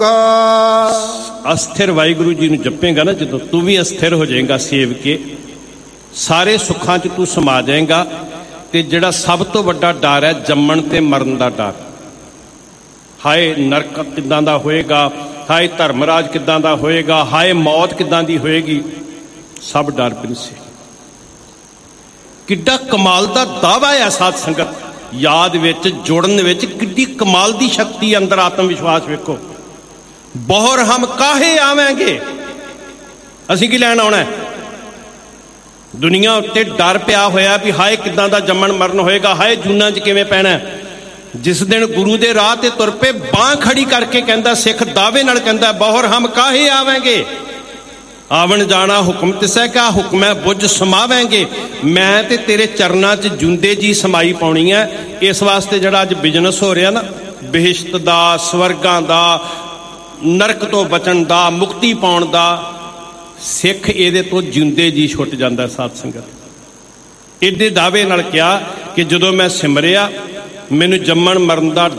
ਅਸਥਿਰ ਵਾਹਿਗੁਰੂ ਜੀ ਨੂੰ ਜਪੇਗਾ ਨਾ ਜਦੋਂ, ਤੂੰ ਵੀ ਅਸਥਿਰ ਹੋ ਜਾਏਗਾ ਸੇਵ ਕੇ, ਸਾਰੇ ਸੁੱਖਾਂ 'ਚ ਤੂੰ ਸਮਾ ਜਾਏਗਾ। ਤੇ ਜਿਹੜਾ ਸਭ ਤੋਂ ਵੱਡਾ ਡਰ ਹੈ ਜੰਮਣ ਤੇ ਮਰਨ ਦਾ ਡਰ, ਹਾਏ ਨਰਕ ਕਿੱਦਾਂ ਦਾ ਹੋਏਗਾ, ਹਾਏ ਧਰਮਰਾਜ ਕਿੱਦਾਂ ਦਾ ਹੋਏਗਾ, ਹਾਏ ਮੌਤ ਕਿੱਦਾਂ ਦੀ ਹੋਏਗੀ, ਸਭ ਡਰ ਪਿੰਸੇ। ਕਿੱਡਾ ਕਮਾਲ ਦਾ ਦਾਵਾ ਹੈ ਸਾਧ ਸੰਗਤ, ਯਾਦ ਵਿੱਚ ਜੁੜਨ ਵਿੱਚ ਕਿੱਡੀ ਕਮਾਲ ਦੀ ਸ਼ਕਤੀ ਅੰਦਰ, ਆਤਮ ਵਿਸ਼ਵਾਸ ਵੇਖੋ। ਬਹੁਰ ਹਮ ਕਾਹੇ ਆਵਾਂਗੇ, ਅਸੀਂ ਕੀ ਲੈਣ ਆਉਣਾ? ਦੁਨੀਆ ਉੱਤੇ ਡਰ ਪਿਆ ਹੋਇਆ ਵੀ ਹਾਏ ਕਿੱਦਾਂ ਦਾ ਜੰਮਣ ਮਰਨ ਹੋਏਗਾ, ਹਾਏ ਜੂਨਾਂ 'ਚ ਕਿਵੇਂ ਪੈਣਾ। ਜਿਸ ਦਿਨ ਗੁਰੂ ਦੇ ਰਾਹ ਤੇ ਤੁਰ ਪਏ, ਬਾਂਹ ਖੜੀ ਕਰਕੇ ਕਹਿੰਦਾ ਸਿੱਖ, ਦਾਅਵੇ ਨਾਲ ਕਹਿੰਦਾ, ਬਹੁਰ ਹਮ ਕਾਹੇ ਆਵਾਂਗੇ, ਆਵਣ ਜਾਣਾ ਹੁਕਮ ਤਿਸੈ ਕਾ, ਹੁਕਮੈ ਬੁੱਝ ਸਮਾਵਾਂਗੇ। ਮੈਂ ਤੇ ਤੇਰੇ ਚਰਨਾਂ 'ਚ ਜੁੰਦੇ ਜੀ ਸਮਾਈ ਪਾਉਣੀ ਹੈ। ਇਸ ਵਾਸਤੇ ਜਿਹੜਾ ਅੱਜ ਬਿਜ਼ਨਸ ਹੋ ਰਿਹਾ ਨਾ, ਬਿਹਿਸ਼ਤ ਦਾ, ਸਵਰਗਾਂ ਦਾ, ਨਰਕ ਤੋਂ ਬਚਣ ਦਾ, ਮੁਕਤੀ ਪਾਉਣ ਦਾ, ਸਿੱਖ ਇਹਦੇ ਤੋਂ ਜਿਉਂਦੇ ਜੀ ਛੁੱਟ ਜਾਂਦਾ। ਸਾਧ ਸੰਗਤ ਏਡੇ ਦਾਅਵੇ ਨਾਲ ਕਿਹਾ ਕਿ ਜਦੋਂ ਮੈਂ ਸਿਮਰਿਆ, ਮੈਨੂੰ ਜੰਮਣ ਮਰਨ ਦਾ